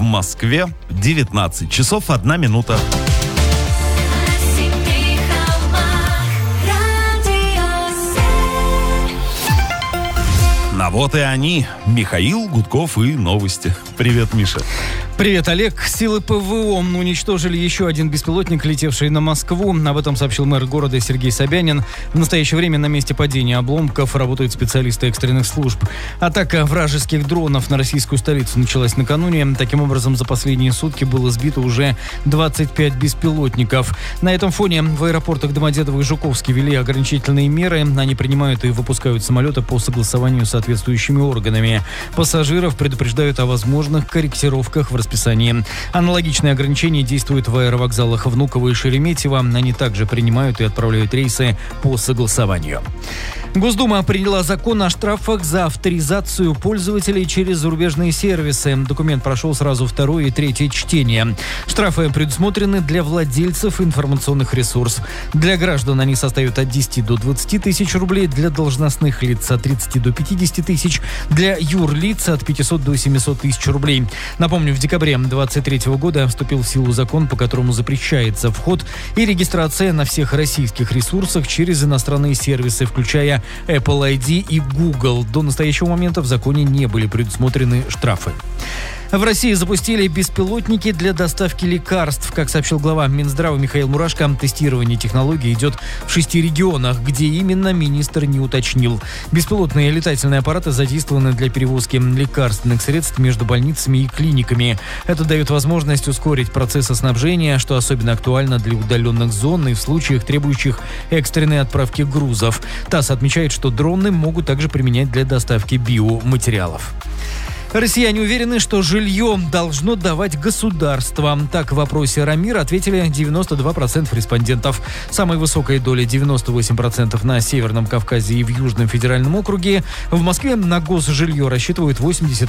Москве 19 часов 1 минута. А вот и они. Михаил Гудков и новости. Привет, Миша. Привет, Олег. Силы ПВО уничтожили еще один беспилотник, летевший на Москву. Об этом сообщил мэр города Сергей Собянин. В настоящее время на месте падения обломков работают специалисты экстренных служб. Атака вражеских дронов на российскую столицу началась накануне. Таким образом, за последние сутки было сбито уже 25 беспилотников. На этом фоне в аэропортах Домодедово и Жуковский ввели ограничительные меры. Они принимают и выпускают самолеты по согласованию с соответствующими органами. Пассажиров предупреждают о возможных корректировках в расписании. Аналогичные ограничения действуют в аэровокзалах Внуково и Шереметьево. Они также принимают и отправляют рейсы по согласованию. Госдума приняла закон о штрафах за авторизацию пользователей через зарубежные сервисы. Документ прошел сразу второе и третье чтение. Штрафы предусмотрены для владельцев информационных ресурсов. Для граждан они составят от 10 до 20 тысяч рублей, для должностных лиц от 30 до 50 тысяч, для юрлиц от 500 до 700 тысяч рублей. Напомню, в декабре 2023 года вступил в силу закон, по которому запрещается вход и регистрация на всех российских ресурсах через иностранные сервисы, включая Apple ID и Google. До настоящего момента в законе не были предусмотрены штрафы. В России запустили беспилотники для доставки лекарств. Как сообщил глава Минздрава Михаил Мурашко, тестирование технологии идет в 6 регионах, где именно министр не уточнил. Беспилотные летательные аппараты задействованы для перевозки лекарственных средств между больницами и клиниками. Это дает возможность ускорить процесс снабжения, что особенно актуально для удаленных зон и в случаях, требующих экстренной отправки грузов. ТАСС отмечает, что дроны могут также применять для доставки биоматериалов. Россияне уверены, что жилье должно давать государство. Так в вопросе РАМИР ответили 92% респондентов. Самая высокая доля 98% на Северном Кавказе и в Южном федеральном округе. В Москве на госжилье рассчитывают 80%.